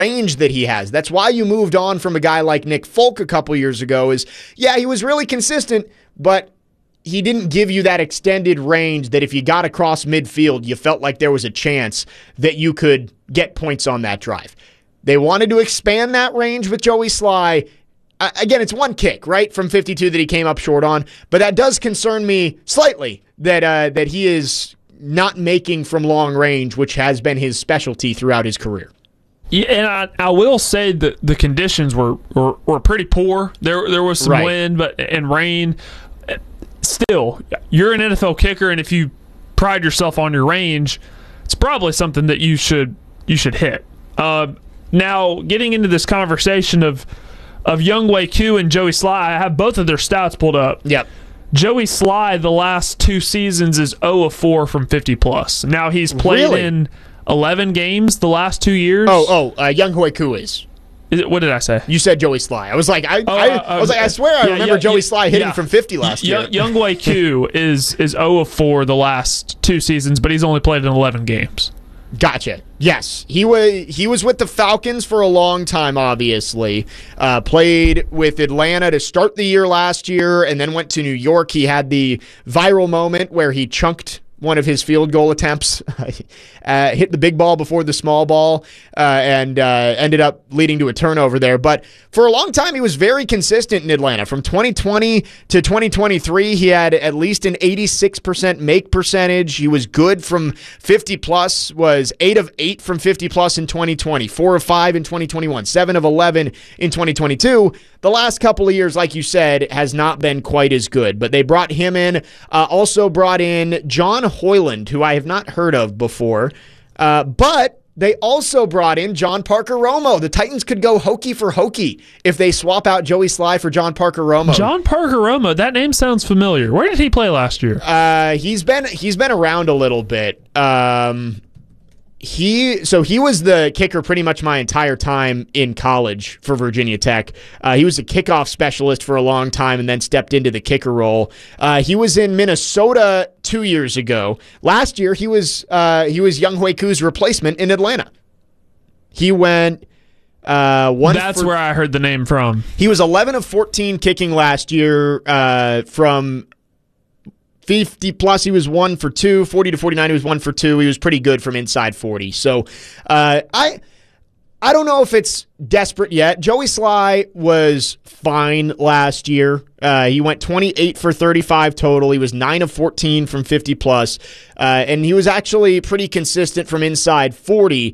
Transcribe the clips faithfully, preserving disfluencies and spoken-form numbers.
range that he has. That's why you moved on from a guy like Nick Folk a couple years ago is, yeah, he was really consistent, but he didn't give you that extended range that if you got across midfield, you felt like there was a chance that you could get points on that drive. They wanted to expand that range with Joey Slye. Uh, again, it's one kick, right, from fifty-two that he came up short on, but that does concern me slightly that uh, that he is not making from long range, which has been his specialty throughout his career. Yeah, and I, I will say that the conditions were, were, were pretty poor. There there was some right. wind but and rain. Still, you're an N F L kicker, and if you pride yourself on your range, it's probably something that you should you should hit. Uh, now, getting into this conversation of of Younghoe Koo and Joey Slye, I have both of their stats pulled up. Yep. Joey Slye, the last two seasons, is zero of four from fifty plus. Now, he's played really? in eleven games the last two years. Oh, oh, uh, Younghoe Koo is. Is it, what did I say? You said Joey Slye. I was like, I, Oh, I, uh, I was like, I swear I yeah, remember yeah, Joey yeah, Slye hitting yeah. from fifty last year. Young, Younghoe Koo is is zero of four the last two seasons, but he's only played in eleven games. Gotcha. Yes, he was he was with the Falcons for a long time. Obviously, uh, played with Atlanta to start the year last year, and then went to New York. He had the viral moment where he chunked one of his field goal attempts, uh, hit the big ball before the small ball, uh, and uh, ended up leading to a turnover there. But for a long time, he was very consistent in Atlanta. From twenty twenty to twenty twenty-three, he had at least an eighty-six percent make percentage. He was good from fifty plus, was eight of eight from fifty plus in twenty twenty, four of five in twenty twenty-one, seven of eleven in twenty twenty-two. The last couple of years, like you said, has not been quite as good. But they brought him in, uh, also brought in John Hoyland, who I have not heard of before. Uh, but they also brought in John Parker Romo. The Titans could go hokey for hokey if they swap out Joey Slye for John Parker Romo. John Parker Romo, that name sounds familiar. Where did he play last year? Uh, he's been he's been around a little bit. Um, he so he was the kicker pretty much my entire time in college for Virginia Tech. Uh, he was a kickoff specialist for a long time and then stepped into the kicker role. Uh, he was in Minnesota two years ago. Last year he was uh, he was Younghoe Koo's replacement in Atlanta. He went uh, one. That's for, where I heard the name from. He was eleven of fourteen kicking last year uh, from fifty plus. He was one for two. forty to forty-nine, he was one for two. He was pretty good from inside forty. So uh, I I don't know if it's desperate yet. Joey Slye was fine last year. Uh, he went twenty-eight for thirty-five total. He was nine of fourteen from fifty plus. Uh, and he was actually pretty consistent from inside forty.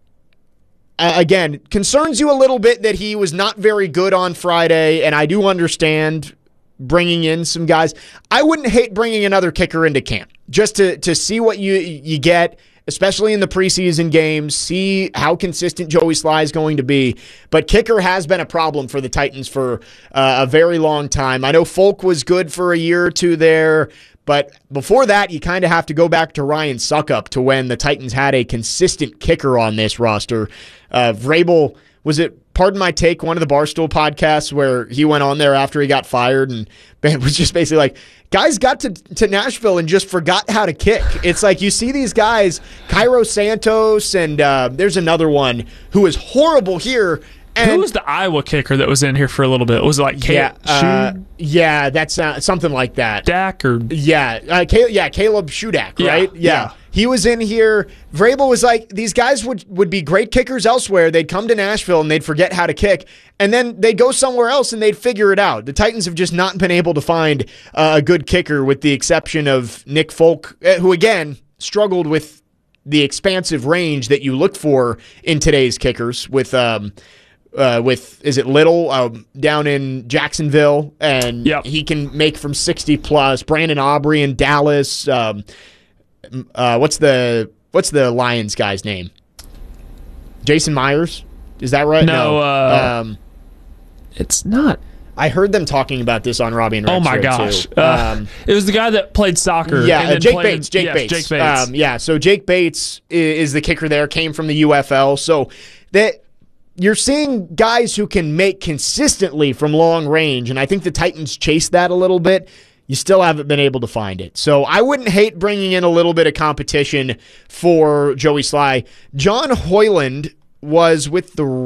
Uh, again, concerns you a little bit that he was not very good on Friday, and I do understand bringing in some guys. I wouldn't hate bringing another kicker into camp just to to see what you you get, especially in the preseason games, see how consistent Joey Slye is going to be. But kicker has been a problem for the Titans for uh, a very long time. I know Folk was good for a year or two there, but before that, you kind of have to go back to Ryan Suckup to when the Titans had a consistent kicker on this roster. Uh, Vrabel, was it Pardon My Take, one of the Barstool podcasts where he went on there after he got fired and was just basically like, guys got to, to Nashville and just forgot how to kick. It's like you see these guys, Cairo Santos, and uh, there's another one who is horrible here. And who was the Iowa kicker that was in here for a little bit? Was it like Caleb? Yeah, uh, yeah, that's uh, something like that. Dak or yeah, uh, Caleb, yeah, Caleb Shudak, right? Yeah, yeah. yeah. He was in here. Vrabel was like, these guys would, would be great kickers elsewhere. They'd come to Nashville and they'd forget how to kick. And then they'd go somewhere else and they'd figure it out. The Titans have just not been able to find uh, a good kicker with the exception of Nick Folk, who, again, struggled with the expansive range that you look for in today's kickers with um, uh, with, is it Little um, down in Jacksonville? And yep. he can make from sixty plus. Brandon Aubrey in Dallas. Um, Uh, what's the what's the Lions guy's name? Jason Myers, is that right? No, no. Uh, um, it's not. I heard them talking about this on Robbie and Rex. Oh my Show gosh! too. Uh, Um, it was the guy that played soccer. yeah, and uh, then Jake played Bates. in- Jake yes, Bates. Jake Bates. Um, yeah, so Jake Bates is, is the kicker there. Came from the U F L. So that you're seeing guys who can make consistently from long range, and I think the Titans chase that a little bit. You still haven't been able to find it. So I wouldn't hate bringing in a little bit of competition for Joey Slye. John Hoyland was with the